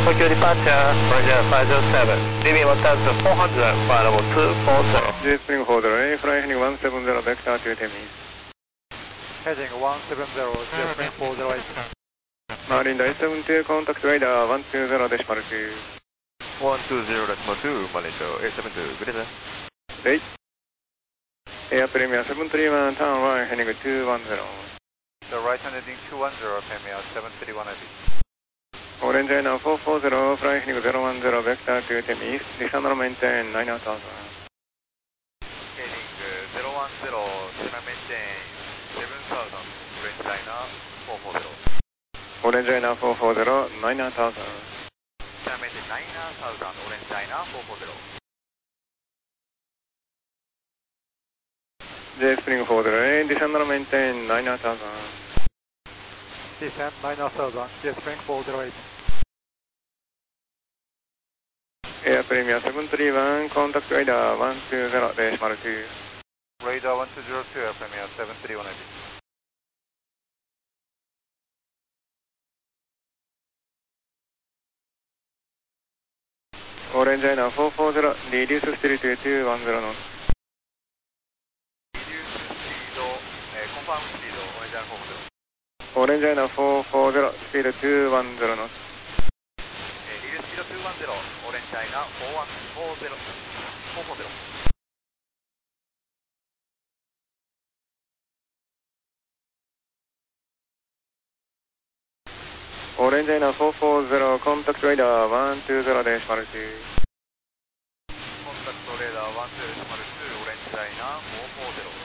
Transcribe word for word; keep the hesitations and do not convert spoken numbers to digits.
Tokyo departure, Roger five zero seven, leaving one thousand four hundred, flight level two four zero. J Spring four zero, any fly heading one seven zero, vector to ten minutes. Heading one seven zero, J Spring four zero eight. Marine eight seven two, contact radar one two zero decimal two. one two zero decimal two, Malaysia eight seven two, good day, sir. eight. Air Premier seven three one, turn right heading two one zero. The right hand heading two one zero, Premier seven three one eighty. Orange China four four zero, fly heading zero one zero, vector to ten east, descend and maintain nine thousand. Heading zero one zero, descend and maintain seven thousand, Orange China four four zero. Orange China four four zero, nine thousand. Descend and maintain nine thousand, Orange China four four zero. J Spring four zero, descend and maintain nine thousand. Descend nine thousand, J Spring four zero eight. Air Premier seven three one, contact radar one two zero, decimal two. Radar one two zero two, Air Premier seven three one eighty. Orange China four four zero, reduce speed to two one zero knots. Confirm speed, Orange China four four zero. Orange China four four zero, speed two one zero knots. Reduce speed two one zero, Orange China four one four zero, four four zero. Orange China four four zero, contact radar one two zero decimal two. Contact radar one two zero decimal two, Orange China four four zero.